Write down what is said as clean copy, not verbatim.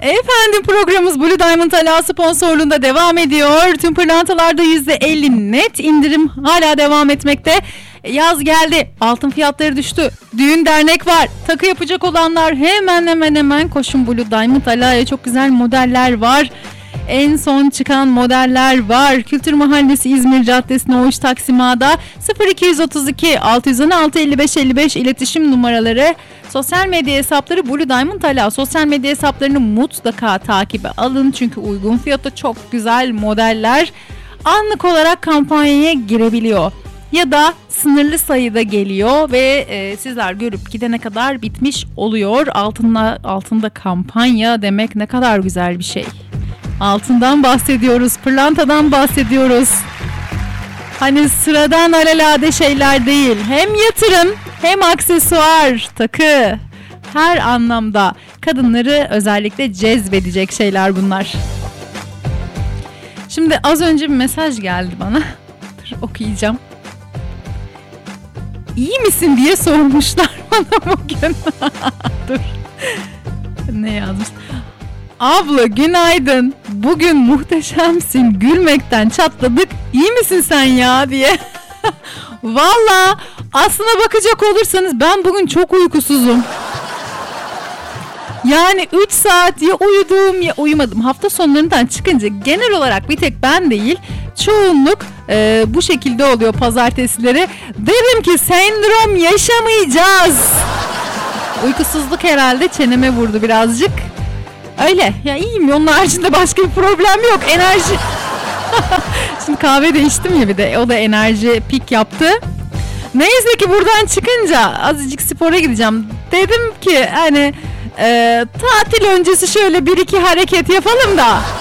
Efendim programımız Blue Diamond Ala sponsorluğunda devam ediyor. Tüm pırlantalarda %50 net indirim hala devam etmekte. Yaz geldi. Altın fiyatları düştü. Düğün dernek var. Takı yapacak olanlar hemen koşun Blue Diamond Ala'ya. Çok güzel modeller var. En son çıkan modeller var. Kültür Mahallesi İzmir Caddesi'ne Oğuş Taksima'da 0232 616 55 55 iletişim numaraları. Sosyal medya hesapları Blue Diamond Ala. Sosyal medya hesaplarını mutlaka takibe alın. Çünkü uygun fiyata çok güzel modeller anlık olarak kampanyaya girebiliyor. Ya da sınırlı sayıda geliyor ve sizler görüp gidene kadar bitmiş oluyor. Altında kampanya demek ne kadar güzel bir şey. Altından bahsediyoruz, pırlantadan bahsediyoruz. Hani sıradan alelade şeyler değil. Hem yatırım hem aksesuar, takı. Her anlamda kadınları özellikle cezbedecek şeyler bunlar. Şimdi az önce bir mesaj geldi bana. Dur okuyacağım. İyi misin diye sormuşlar bana bugün. Dur. Ne yazmış? Abla günaydın. Bugün muhteşemsin. Gülmekten çatladık. İyi misin sen ya diye. Valla aslına bakacak olursanız ben bugün çok uykusuzum. Yani 3 saat ya uyudum ya uyumadım. Hafta sonlarından çıkınca genel olarak bir tek ben değil çoğunluk bu şekilde oluyor pazartesileri. Dedim ki sendrom yaşamayacağız. Uykusuzluk herhalde çeneme vurdu birazcık. Öyle ya iyiyim, onun haricinde başka bir problem yok. Enerji. Şimdi kahve de içtim ya bir de, o da enerji pik yaptı. Neyse ki buradan çıkınca azıcık spora gideceğim. Dedim ki hani tatil öncesi şöyle 1-2 hareket yapalım da